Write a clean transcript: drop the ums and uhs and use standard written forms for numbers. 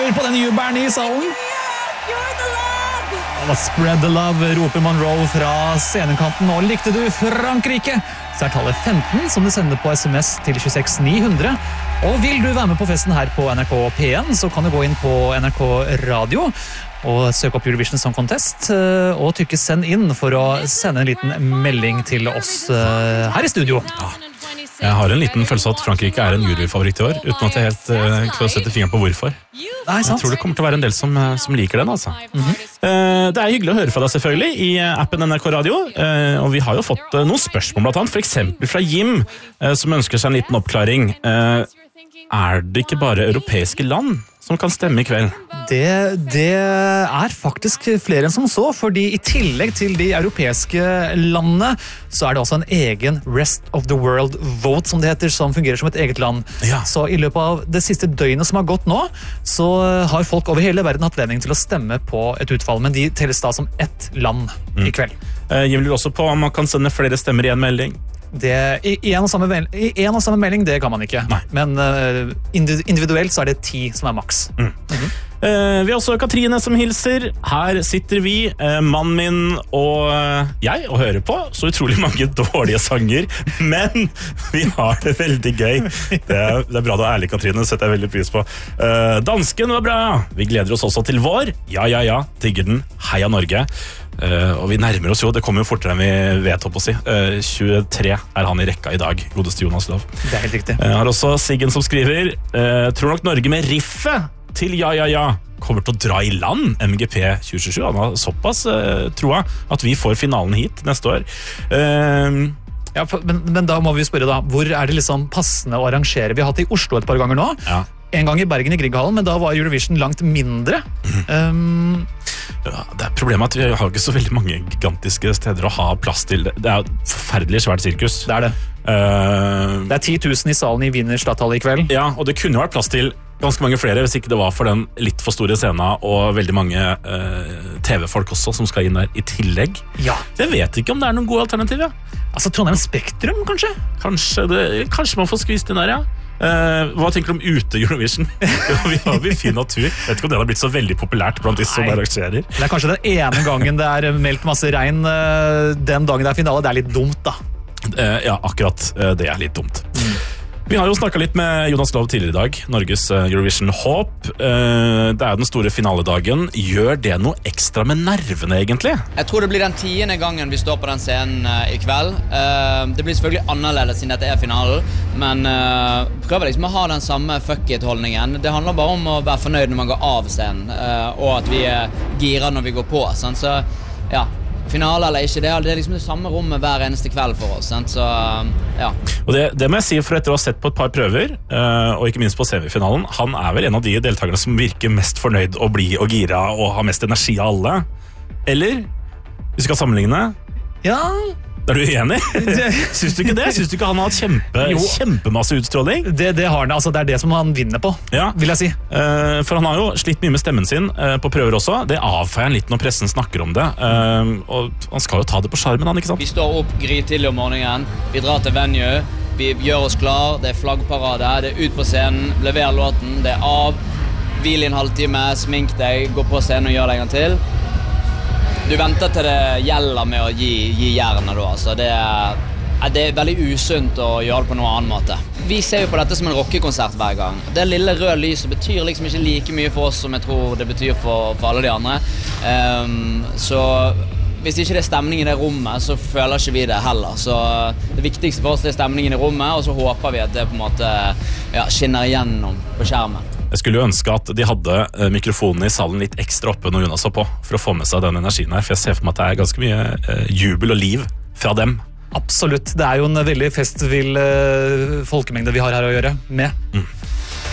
Hør på den jubelen I salen. Spread the love, roper Monroe fra scenekanten. Og likte du Frankrike? Så tallet 15 som du sender på SMS til 26900. Og vil du være med på festen her på NRK P1, så kan du gå inn på NRK Radio og søke opp Eurovision Song Contest og trykke send inn for å sende en liten melding til oss her I studio. Ja. Jeg har en liten følelse at Frankrike en juryfavoritt I år, uten at jeg helt klarer å sette fingeren på hvorfor. Nei, sant. Jeg tror det kommer til å være en del som liker den, altså. Det hyggelig å høre fra deg selvfølgelig I appen NRK Radio, og vi har jo fått noen spørsmål blant annet, for eksempel fra Jim, som ønsker seg en liten oppklaring. Det ikke bare europeiske land som kan stemme I kveld? Det faktisk flere enn som så, fordi I tillegg til de europeiske landene, så det også en egen Rest of the World Vote, som det heter, som fungerer som et eget land. Ja. Så I løpet av det siste døgnet som har gått nå, så har folk over hele verden hatt anledning til å stemme på et utfall, men de telles da som ett land I kveld. Jeg vil også på om man kan sende flere stemmer I en melding. I en og samme melding, det kan man ikke. Nei. Men individuelt så det 10 som maks. Vi har også Katrine som hilser. Her sitter vi, mannen min og jeg, og hører på så utrolig mange dårlige sanger, men vi har det veldig gøy. Det bra du ærlig, Katrine, det setter jeg veldig pris på. Dansken var bra. Vi gleder oss også til vår. Ja, digger den. Heia Norge. Og vi nærmer oss jo, det kommer jo fortere enn vi vet å si 23 han I rekka I dag, godeste Jonas Lov. Det helt riktig. Jeg har også Siggen som skriver tror nok Norge med riffet til ja kommer til å dra I land MGP 2027, han har såpass troa at vi får finalen hit neste år. Ja, men da må vi spørre da, hvor det liksom passende å arrangere? Vi har hatt det I Oslo et par ganger nå. Ja. En gang I Bergen I Grieghallen, men da var Eurovision langt mindre. Ja, det problemet at vi har ikke så veldig mange gigantiske steder å ha plass til. Det et forferdelig svært sirkus. Det det. Det 10 000 I salen I Wiener Stadthalle I kveld. Ja, og det kunne jo vært plass til ganske mange flere hvis ikke det var for den litt for store scenen og veldig mange TV-folk også som skal inn der I tillegg. Ja. Så jeg vet ikke om det noen gode alternativ, ja. Altså Trondheim Spektrum, kanskje? Kanskje man får skvist inn der, ja. Hva tenker du om ute-Eurovision? Vi har fin natur. Jeg vet ikke om det har blitt så veldig populært blant de som arrangerer. Det kanskje den ene gangen det meldt masse regn den dagen det finale. Det litt dumt, da. Ja, akkurat. Det litt dumt. Vi har jo snakket litt med Jonas Lov tidligere I dag, Norges Eurovision Håp. Det den store finaledagen. Gjør det noe ekstra med nervene, egentlig? Jeg tror det blir den 10. gangen vi står på den scenen I kveld. Det blir selvfølgelig annerledes siden dette finalen, men prøver liksom å ha den samme fuck-it-holdningen. Det handler bare om å være fornøyd når man går av scenen, og at vi girer når vi går på. Sant? Så ja, finale eller ikke, det liksom det samme rommet hver eneste kveld for oss, sant? Så ja. Og det må jeg si, for etter å ha sett på et par prøver, og ikke minst på semifinalen, han vel en av de deltakerne som virker mest fornøyd å bli og gira og ha mest energi av alle. Eller, hvis vi skal sammenligne, ja. Du uenig? Syns du ikke det? Syns du ikke han har hatt kjempemasse utstråling? Det har han, altså det det som han vinner på, ja. Vil jeg si. For han har jo slitt mye med stemmen sin på prøver også. Det avfeier han litt når pressen snakker om det. Og han skal jo ta det på skjermen, han, ikke sant? Vi står opp grytidlig om morgenen, vi drar til venue, vi gjør oss klar, det flaggparade, det ut på scenen, lever låten, det av, hvil I en halvtime, smink deg, gå på scenen og gjør det en gang til. Du venter til det gjelder med å gi jernet da, så det veldig usunt å gjøre det på noen annen måte. Vi ser jo på dette som en rockekonsert hver gang. Det lille røde lyset betyr liksom ikke like mye for oss som jeg tror det betyr for alle de andre. Så hvis ikke det stemning I det rommet, så føler ikke vi det heller. Så det viktigste for oss det stemningen I rommet, og så håper vi at det på en måte skinner igjennom på skjermen. Jeg skulle jo ønske at de hadde mikrofonen I salen litt ekstra oppe når Jonas var på, for å få med seg den energien her, for jeg ser for meg at det ganske mye jubel og liv fra dem. Absolutt, det jo en veldig festvill folkemengde vi har her å gjøre med.